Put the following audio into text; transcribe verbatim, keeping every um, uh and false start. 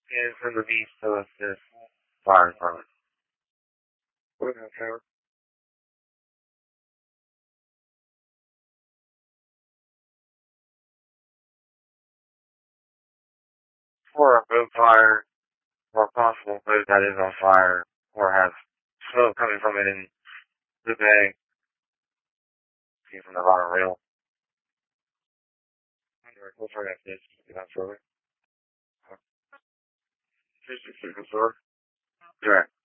is from the beach to this fire department. What is that, Trevor? For a boat fire, or possible boat that is on fire, or has smoke coming from it in the bay, see from the bottom rail. What's our next station? That's over. Station, sir. Correct.